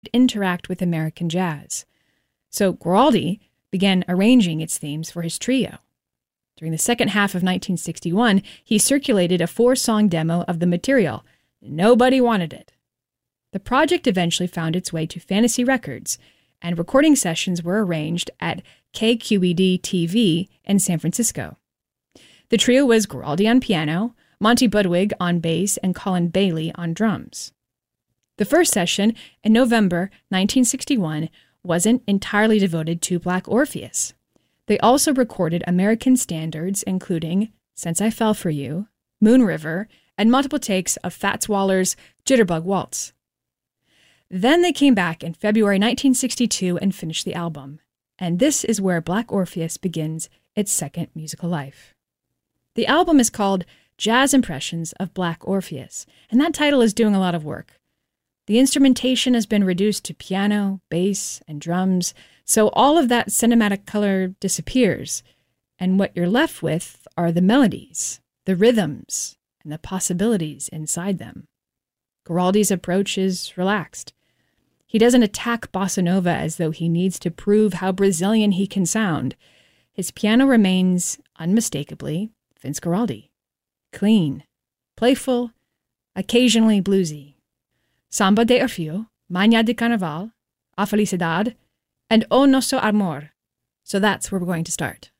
interact with American jazz. So Guaraldi began arranging its themes for his trio. During the second half of 1961, he circulated a 4-song demo of the material. Nobody wanted it. The project eventually found its way to Fantasy Records, and recording sessions were arranged at KQED-TV in San Francisco. The trio was Guaraldi on piano, Monty Budwig on bass, and Colin Bailey on drums. The first session, in November 1961, wasn't entirely devoted to Black Orpheus. They also recorded American standards, including Since I Fell for You, Moon River, and multiple takes of Fats Waller's Jitterbug Waltz. Then they came back in February 1962 and finished the album. And this is where Black Orpheus begins its second musical life. The album is called Jazz Impressions of Black Orpheus, and that title is doing a lot of work. The instrumentation has been reduced to piano, bass, and drums, so all of that cinematic color disappears, and what you're left with are the melodies, the rhythms, and the possibilities inside them. Guaraldi's approach is relaxed. He doesn't attack bossa nova as though he needs to prove how Brazilian he can sound. His piano remains, unmistakably, Vince Guaraldi. Clean, playful, occasionally bluesy. Samba de Orfeo, Manhã de Carnaval, A Felicidade, and O Nosso Amor. So that's where we're going to start.